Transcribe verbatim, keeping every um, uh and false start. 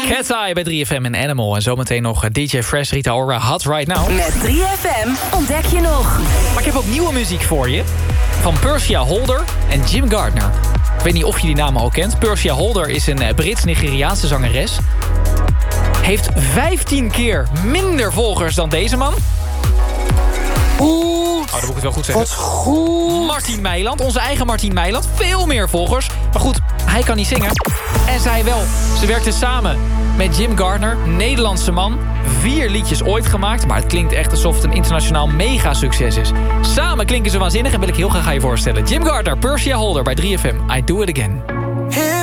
Cat's Eye bij drie F M en Animal. En zometeen nog D J Fresh, Rita Ora, Hot Right Now. Met drie F M ontdek je nog. Maar ik heb ook nieuwe muziek voor je. Van Persia Holder en Jim Gardner. Ik weet niet of je die namen al kent. Persia Holder is een Brits-Nigeriaanse zangeres. Heeft vijftien keer minder volgers dan deze man. Oeh. Oh, dan moet ik het wel goed zeggen. Wat goed. Martin Meiland, onze eigen Martin Meiland. Veel meer volgers. Maar goed, hij kan niet zingen. En zij wel. Ze werkte samen met Jim Gardner, Nederlandse man. Vier liedjes ooit gemaakt, maar het klinkt echt alsof het een internationaal mega succes is. Samen klinken ze waanzinnig en wil ik heel graag aan je voorstellen. Jim Gardner, Persia Holder bij drie F M. I Do It Again.